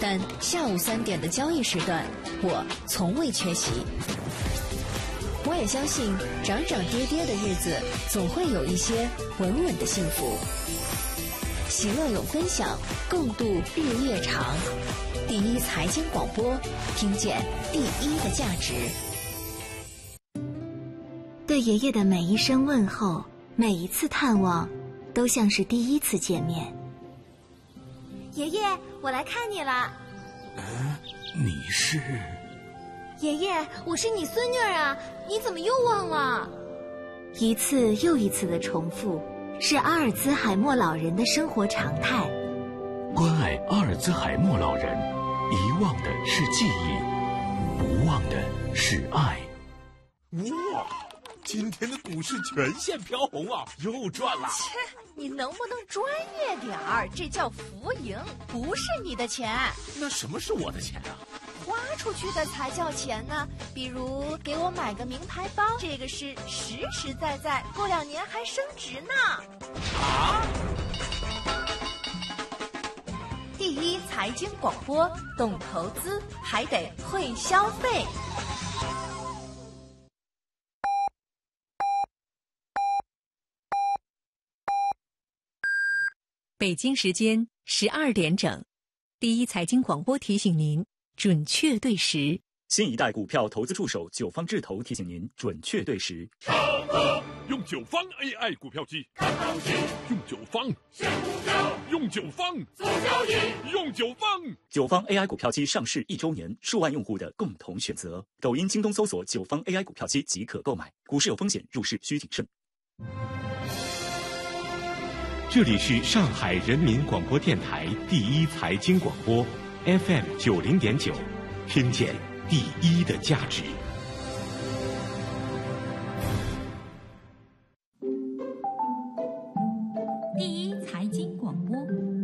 但下午3点的交易时段，我从未缺席。我也相信，涨涨跌跌的日子，总会有一些稳稳的幸福。喜乐有分享，共度日夜长。第一财经广播，听见第一的价值。 对爷爷的每一声问候，每一次探望，都像是第一次见面。 爷爷，我来看你了。 你是？ 爷爷，我是你孙女儿啊，你怎么又忘了？ 一次又一次的重复，是阿尔兹海默老人的生活常态。 关爱阿尔兹海默老人，遗忘的是记忆，不忘的是爱。 哇，今天的股市全线飘红啊，又赚了。 切，你能不能专业点儿？这叫浮盈，不是你的钱。 那什么是我的钱啊？ 花出去的才叫钱呢。比如给我买个名牌包，这个是实实在在，过2年还升值呢。 啊！ 第一财经广播，懂投资还得会消费。 北京时间12点整，第一财经广播提醒您准确对时。 新一代股票投资助手九方智投提醒您准确对时。 炒股用九方 AI 股票机，看行情；用九方选股票，用九方做交易，用九方。 九方 AI 股票机上市1周年，数万用户的共同选择。抖音、京东搜索九方 AI 股票机即可购买。股市有风险，入市需谨慎。 这里是上海人民广播电台第一财经广播 FM 90.9，听见第一的价值。 第一财经广播。